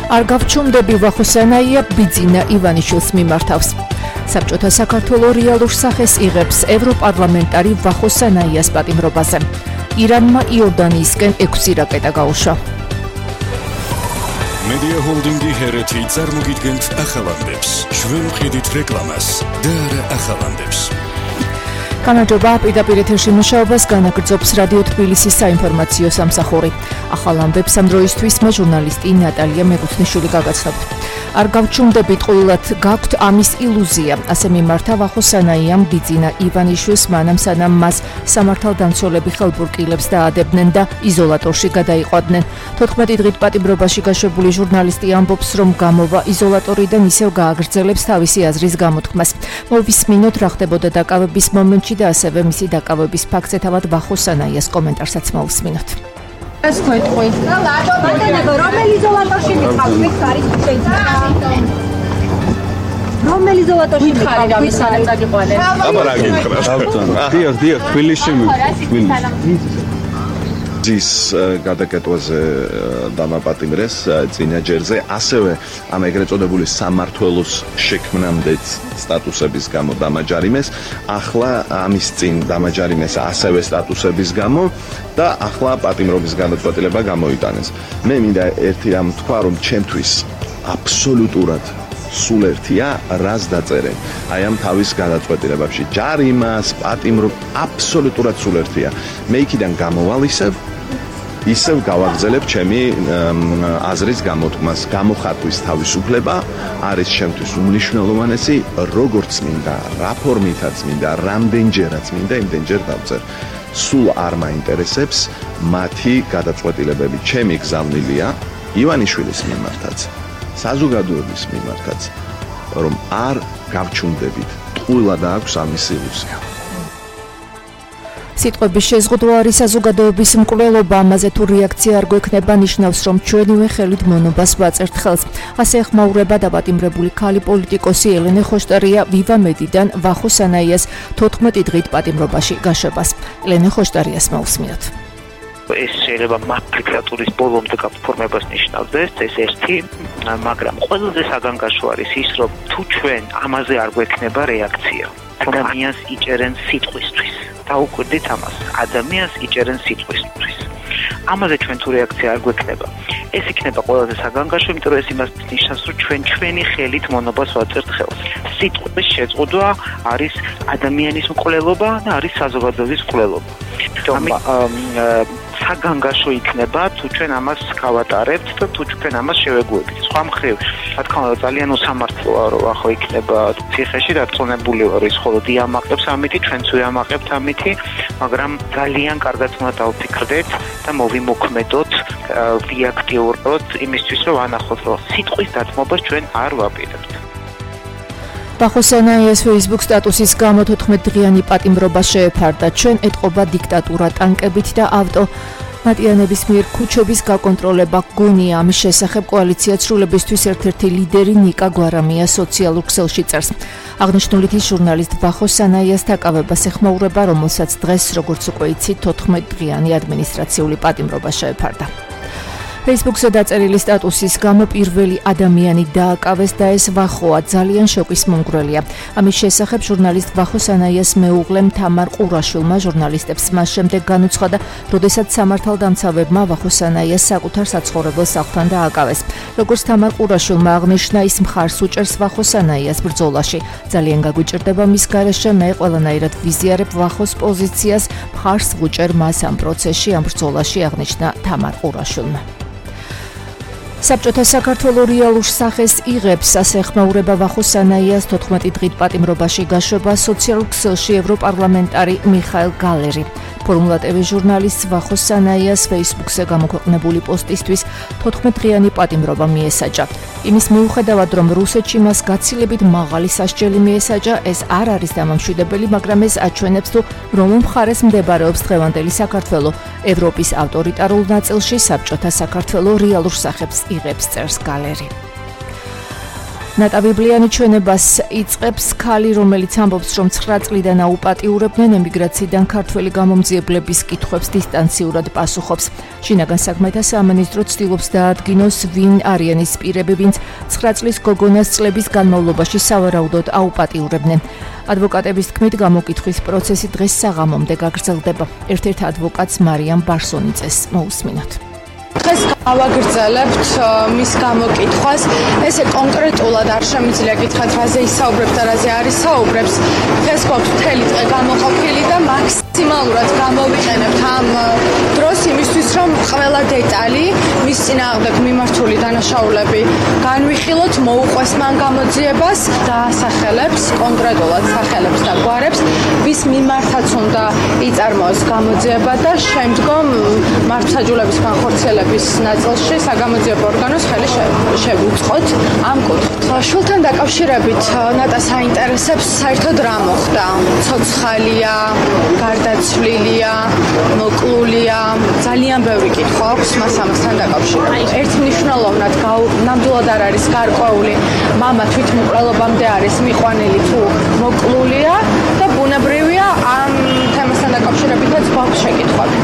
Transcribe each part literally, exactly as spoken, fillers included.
არ გავჩუმდები ვახოსანაია ბიძინა ივანიშვილს მიმართავს. საბჭოთა საქართველოს რეალურ სახეს იღებს ევროპარლამენტარი ვახოსანაიას პატიმრობაზე. ირანმა იორდანიისკენ ექვსი რაკეტა გაუშვა. Media Holding-ი ჰერეთი წარმოგიდგენთ ახალანდებს. ჩვენ ვხედით რეკლამას და არა ახალანდებს. გამარჯობა, პირდაპირ ეთერში მუშაობას განაგრძობს რადიო თბილისის საინფორმაციო სამსახური. ახალ ამბებს ამ დროისთვის მე ჟურნალისტი ნატალია მეგუთნიშვილი გაგაცნობთ. არ გავჩუმდებით ყოლად გაქვთ ამის ილუზია, ასე მიმართა ვახოსანაიამ ბიძინა ივანიშვილს მანამ სანამ მას სამართალდამცველები ხელბურკილებს დაადებდნენ და იზოლატორში გადაიყვანდნენ. თოთხმეტი დღით პატიმრობაში გაშვებული ჟურნალისტი ამბობს, რომ გამოვა იზოლატორიდან ისევ გააგრძელებს თავისი აზრის გამოთქმას. მოვისმინოთ რა ხდებოდა დაკავების მომენტში და ასევე მისი დაკავების ფაქტზე თავად ვახოსანაიას კომენტარსაც მოვისმინოთ. ეს ქვეტყვი. ბატონებო, რომელი იზოლატორში მიყავთ არის შეიძლება? რომელი იზოლატორში მიყავთ? დაგიყვანეთ. აბა რა გიქრა? დიახ, დიახ, თბილისში მივიდა. ის გადაკეთვაზე დამაპატიმრეს წინა ჯერზე, ასევე ამ ეგრეთ წოდებული სამმართველოს შექმნამდე სტატუსების გამო დამაჯარიმეს, ახლა ამის წინ დამაჯარიმეს ასევე სტატუსების გამო და ახლა პატიმრობის გადაწყვეტილება გამოიტანეს. მე მინდა ერთი რამ თქვა, რომ ჩემთვის აბსოლუტურად სულ ერთია რას დაწერენ. აი ამ თავის გადაწყვეტილებებში ჯარიმას, პატიმრობ აბსოლუტურად სულ ერთია. მე იქიდან გამოვალ ისევ ისევ გავაგზელებ ჩემი აზრის გამოთქმას, გამოხატვის თავისუფლება არის ჩემთვის უმნიშვნელოვანესი, როგორც მინდა, რა ფორმითაც მინდა, რამდენჯერაც მინდა, იმდენჯერ დავწერ. სულ არ მაინტერესებს მათი გადაწყვეტილებები, ჩემი გზავნილია ივანიშვილის მიმართაც, საზოგადოების მიმართაც, რომ არ გავჩუმდებით. ტყუილად აქვს ამის ილუზია. სიტყვების შეზღუდვა არის საზოგადოების მკვლელობა, ამაზე თუ რეაქცია არ გვექნება, ნიშნავს, რომ ჩვენივე ხელით მონობას ვაწერთ ხელს. ასე ეხმაურება დაპატიმრებული ქალი პოლიტიკოსი ელენე ხოშტარია ვივამედიდან ვახოსანაიას თოთხმეტი დღით პატიმრობაში გაშვებას. ელენე ხოშტარიას მოვისმინოთ. ეს შეიძლება მაგისტრატურის ბოლომდე გაფორმებას ნიშნავდეს, ეს ერთი, მაგრამ ყველაზე საგანგაშო არის ის, რომ თუ ჩვენ ამაზე არ გვექნება რეაქცია, ადამიანს იჭერენ სიტყვისთვის. დაუკვირდით ამას, ადამიანს იჭერენ სიტყვისთვის. ამაზე ჩვენ თუ რეაქცია არ გვექნება, ეს იქნება ყველაზე საგანგაშო, იმიტომ რომ ეს იმას ნიშნავს, რომ ჩვენ ჩვენი ხელით მონობას ვაწერთ ხელს. სიტყვის შეწყვეტა არის ადამიანის მკვლელობა და არის საზოგადოების მკვლელობა. ამით საგანგაშო იქნება თუ ჩვენ ამას გავატარებთ და თუ ჩვენ ამას შევეგუებით. სხვა მხრივ, რა თქმა უნდა, ძალიან უსამართლოა, რომ ახო იქნება ციხეში დაწონებული ვარ, ის ხოლო დიამაყებს ამითი, ჩვენც ვიამაყებთ ამითი, მაგრამ ძალიან კარგად უნდა დავფიქრდეთ და მოვიმოქმედოთ, ვიაქტიუროთ იმისთვის, რომ ვანახოთ, რომ სიტყვის დათმობას ჩვენ არ ვაპირებთ. ვახოსანაიას Facebook სტატუსის გამო თოთხმეტი დღიანი პატიმრობა შეეფარდა. ჩვენ ეტყობა დიქტატურა ტანკებით და ავტო მატიანების მიერ ქუჩების გაკონტროლება გონია. ამის შესახებ კოალიცია ცრულებისთვის ერთ-ერთი ლიდერი ნიკა გვარამია სოციალურ ქსელში წერს. აღნიშნული ის ჟურნალისტ ვახოსანაიას დაკავებას ეხმაურება, რომელსაც დღეს, როგორც უკვე იცით, თოთხმეტი დღიანი ადმინისტრაციული პატიმრობა შეეფარდა. Facebook-ზე დაწერილი სტატუსის გამო პირველი ადამიანი დააკავეს და ეს ვახოა, ძალიან შოკის მომგვრელია. ამის შესახებ ჟურნალისტ ვახოსანაიას მეუღლემ თამარ ყურაშვილმა ჟურნალისტებს მას შემდეგ განუცხადა, როდესაც სამართალდამცავებმა ვახოსანაიას საკუთარ საცხოვრებელ სახლთან დააკავეს. როგორც თამარ ყურაშვილმა აღნიშნა, ის მხარს უჭერს ვახოსანაიას ბრძოლაში. ძალიან გაგვიჭირდება მის გარეშე, მე ყველანაირად ვიზიარებ ვახოს პოზიციას, მხარს ვუჭერ მას ამ პროცესში, ამ ბრძოლაში, აღნიშნა თამარ ყურაშვილმა. საბჭოთა საქართველოს რეალურ სახეს იღებს, ასე ეხმაურება ვახოსანაიას თოთხმეტი დღით პატიმრობაში გაშვება სოციალურ ქსელში ევროპარლამენტარი მიხაილ გალერი. ფორმულა ტევ ჟურნალისტს ვახოსანაიას Facebook-ზე გამოქვეყნებული პოსტისთვის თოთხმეტი დღიანი პატიმრობა მიესაჯა. იმის მიუხედავად, რომ რუსეთში მას გაცილებით მაღალი სასჯელი მიესაჯა, ეს არ არის დამამშვიდებელი, მაგრამ ეს აჩვენებს, თუ რომ მხარეს მდებარეობს დღევანდელი საქართველო. ევროპის ავტორიტარულ ნაწილში საბჭოთა საქართველოს რეალურ სახებს იღებს, წერს გალერი. ნატავიბლიანი ჩვენებას იწყებს ქალი, რომელიც ამბობს, რომ ცხრა წლიდან აუპატიურებდნენ ემიგრაციიდან ქართველი გამომძიებლების კითხვებს დისტანციურად პასუხობს. შინაგან საქმეთა სამინისტრო ცდილობს დაადგინოს, ვინ არიან ის პირები, ვინც ცხრა წლის გოგონას წლების განმავლობაში სავარაუდოდ აუპატიურებდნენ. ადვოკატების თქმით, გამოკითხვის პროცესი დღეს საღამომდე გაგრძელდება. ერთ-ერთ ადვოკატს მარიამ ბარსონიძეს მოусმინოთ. დღეს გავაგრძელებთ მის გამოკითხვას. ესე კონკრეტულად არ შემიძლია გითხრათ, რაზე ისაუბრებს და რაზე არ ისაუბრებს. დღეს გვაქვს მთელი დღე გამოყოფილი და მაქსიმალურად გამოვიყენებთ ამ დროს იმისთვის, რომ ყველა დეტალი მის წინააღმდეგ მიმართული დანაშაულები განვიხილოთ, მოუყვეს მან გამოძიებას და ასახელებს, კონკრეტულად სახელებს და გვარებს, ვის მიმართაც უნდა იწარმოოს გამოძიება და შემდგომ მართლმსაჯულების განხორციელების ნაწილში საგამოძიებო ორგანოს ხელი შევუწყოთ ამ კუთხით. შულთან დაკავშირებით ნატას აინტერესებს საერთოდ რა მოხდა. ცოცხალია, გარდაცვლილია, მოკლულია, ძალიან ბევრი კითხვა აქვს მას ამასთან დაკავშირებით. ერთმნიშვნელოვნად ნამდვილად არ არის გარკვეული მამა თვითმკვლელობამდე არის მიყვანილი თუ მოკლულია და ბუნებრივია ამ თემასთან დაკავშირებითაც გვაქვს შეკითხვები.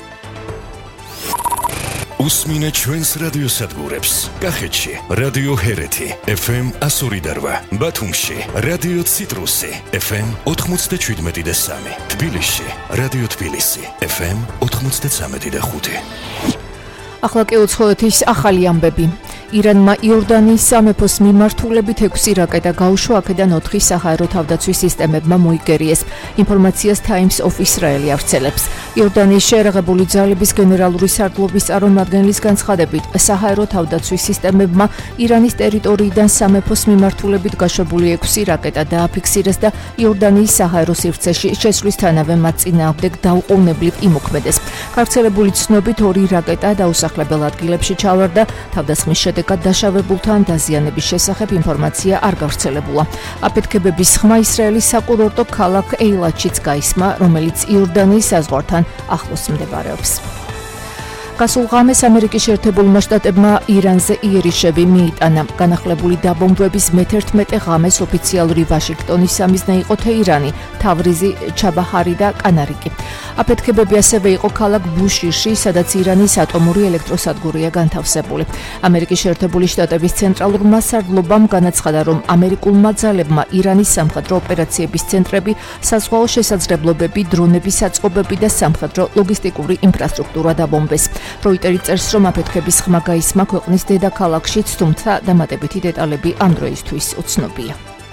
უსმინე ჩვენს რადიოსადგურებს. კახეთში რადიო ჰერეთი ეფ ემ ასორი და რვა, ბათუმში რადიო ციტრუსი ეფ ემ ოთხმოცდაშვიდმეტი და სამი, თბილისში რადიო თბილისი ეფ ემ ოთხმოცდაცამეტი და ხუთი. ახლა კი უცხოეთის ახალი ამბები. ირანმა იორდანიის სამეფოს მიმართულებით ექვსი რაკეტა გაუშვა, აქედან ოთხი საჰაერო თავდაცვის სისტემებმა მოიგერიეს. ინფორმაციას Times of Israel ავრცელებს. იორდანიის შეერაღებული ძალების გენერალური სარდლობის წარმომადგენლის განცხადებით, საჰაერო თავდაცვის სისტემებმა ირანის ტერიტორიიდან სამეფოს მიმართულებით გაშვებული ექვსი რაკეტა დააფიქსირეს და იორდანიის საჰაერო სივრცეში შესვლისთანავე მათ წინააღმდეგ დაუყოვნებლივ იმოქმედეს. გავრცელებული ცნობით ორი რაკეტა დაუსახლებელ ადგილებში ჩავარდა, თავდასხმის შედეგად დაშავებულთან დაზიანების შესახებ ინფორმაცია არ გავრცელებულა. აფეთქებების ხმა ისრაელის საკურორტო ქალაქ ეილათშიც გაისმა, რომელიც იორდანიის საზღვართან ახლოს მდებარეობს. გასულ ღამეს ამერიკის შეერთებულმა შტატებმა ირანზე იერიშები მიიტანა. განახლებული დაბომბვების მეთერთმეტე ღამეს ოფიციალური ვაშინგტონის სამიზნე იყო თეირანი, თავრიზი, ჩაბაჰარი და კანარიკი. აფეთქებები ასევე იყო ქალაქ ბუშირში, სადაც ირანის ატომური ელექტროსადგურია განთავსებული. ამერიკის შეერთებული შტატების ცენტრალურმა სარდლობამ განაცხადა, რომ ამერიკულმა ძალებმა ირანის სამხედრო ოპერაციების ცენტრები, საზღვაო შესაძლებლობები, დრონების საწყობები და სამხედრო ლოგისტიკური ინფრასტრუქტურა დაბომბეს. როიტერი წერს, რომ აფეთქების ხმა გაისმა ქვეყნის დედაქალაქშიც, თუმცა დამატებითი დეტალები ამ დროისთვის უცნობია.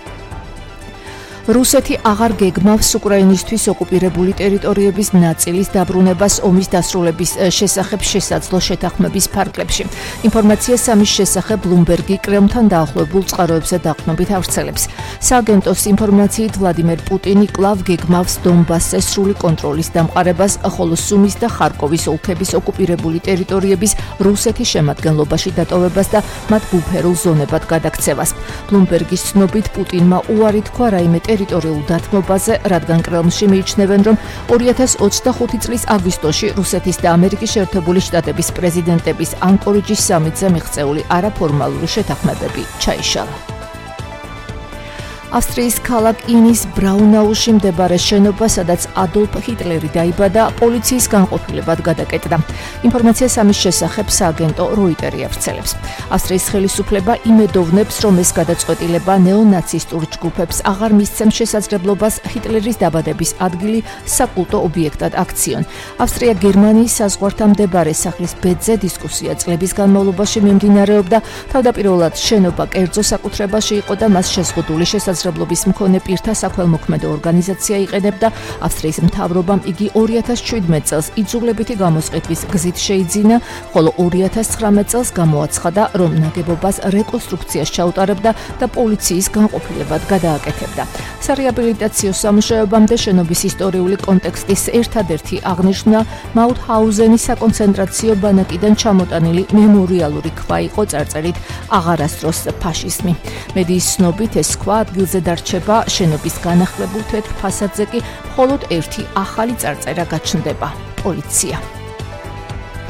რუსეთი აღარ გეგმავს უკრაინისთვის ოკუპირებული ტერიტორიების ნაწილის დაბრუნებას ომის დასრულების შესახებ შესაძლო შეთანხმების ფარგლებში. ინფორმაციას ამის შესახებ ბლუმბერგი კრემლთან დაახლოებულ წყაროებზე დაყრდნობით ავრცელებს. სააგენტოს ინფორმაციით ვლადიმერ პუტინი კვლავ გეგმავს დონბასზე სრული კონტროლის დამყარებას, ხოლო სუმის და ხარკოვის ოლქების ოკუპირებული ტერიტორიების რუსეთის შემადგენლობაში დატოვებას და მათ ბუფერულ ზონებად გადაქცევას. ბლუმბერგის ცნობით პუტინმა უარი თქვა რაიმე ტერიტორიულ დათმობაზე, რადგან კრემლში მიიჩნევენ, რომ ორი ათას ოცდახუთი წლის აგვისტოში რუსეთის და ამერიკის შეერთებული შტატების პრეზიდენტების ანკორიჯის სამიტზე მიღწეული არაფორმალური შეთანხმებები ჩაიშალა. ავსტრიის ქალაქ ინის ბრაუნაუში მდებარე შენობა, სადაც ადოლფ ჰიტლერი დაიბადა, პოლიციის განყოფილებად გადაკეტდა. ინფორმაციას ამის შესახებ სააგენტო როიტერი ავრცელებს. ავსტრიის ხელისუფლება იმედოვნებს, რომ ეს გადაწყვეტილება ნეონაცისტურ ჯგუფებს აღარ მისცემს შესაძლებლობას ჰიტლერის დაბადების ადგილი საკულტო ობიექტად აქციონ. ავსტრია გერმანიის საზღვართან მდებარე სახლის ბედზე დისკუსია წლების განმავლობაში მიმდინარეობდა, თავდაპირველად შენობა კერძო საკუთრებაში იყო და მას შეზღუდული შესაძლებლობა შესაძლებლობის მქონე პირთა საქველმოქმედო ორგანიზაცია იყენებდა. ავსტრიის მთავრობამ იგი ორი ათას შვიდმეტ წელს იძულებითი გამოსყიდვის გზით შეიძინა, ხოლო ორი ათას ცხრამეტ წელს გამოაცხადა, რომ ნაგებობას რეკონსტრუქციას ჩაუტარებდა და პოლიციის განყოფილებად გადააკეთებდა. სარეაბილიტაციო სამუშაოებამდე შენობის ისტორიული კონტექსტის ერთადერთი აღნიშვნა მაუთჰაუზენის საკონცენტრაციო ბანაკიდან ჩამოტანილი მემორიალური ქვა იყო წარწერით „აღარასდროს ფაშიზმი“. მედიის ცნობით ეს ქვა ადგილზე დარჩება, შენობის განახლებულ თეთრ ფასადზე კი მხოლოდ ერთი ახალი წარწერა გაჩნდება. პოლიცია.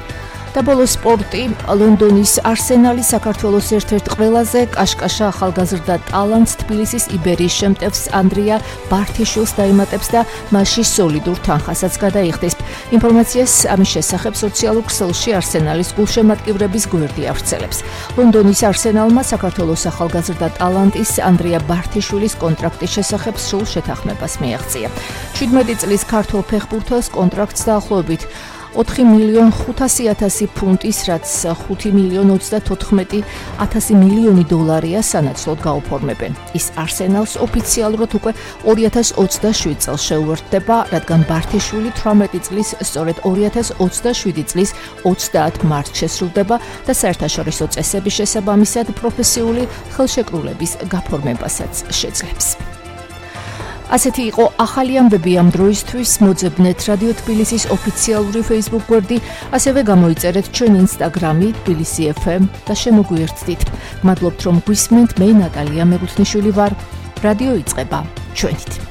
და ბოლო სპორტი ლონდონის არსენალი საქართველოს ერთ-ერთ ყველაზე კაშკაშა ახალგაზრდა ტალანტს თბილისის იბერიის შემტევს ანდრია ბართიშვილს დაემატებს და მასში სოლიდურ თანხასაც გადაიხდის. ინფორმაციას ამის შესახებ სოციალურ ქსელში არსენალის გულშემატკივრების გვერდი ავრცელებს. ლონდონის არსენალმა საქართველოს ახალგაზრდა ტალანტის ანდრია ბართიშვილის კონტრაქტის შესახებ სრულ შეთანხმებას მიაღწია. შვიდმეტი წლის ქართველ ფეხბურთელს კონტრაქტს დაახლოებით ოთხი მილიონი ხუთასი ათასი ფუნტის, რაც ხუთი მილიონი ოცდათოთხმეტი ათასი მილიონი დოლარია სანაცვლოდ გაუფორმებენ. ის არსენალს ოფიციალურად უკვე ორი ათას ოცდაშვიდ წელს შეუერთდება, რადგან ბართიშვილი თვრამეტი წლის, სწორედ ორი ათას ოცდაშვიდი წლის ოცდაათ მარტს შესრულდება და საერთაშორისო წესების შესაბამისად პროფესიული ხელშეკრულების გაფორმებასაც შეძლებს. ასეთი იყო ახალი ამბები ამ დროისთვის. მოძებნეთ რადიო თბილისის ოფიციალური Facebook გვერდი, ასევე გამოიწერეთ ჩვენ Instagram-ი თბილისი ეფ ემ და შემოგვიერთდით. მადლობთ რომ გვისმენთ. მე ნატალია მეგუთნიშვილი ვარ. რადიო იწყება ჩვენით.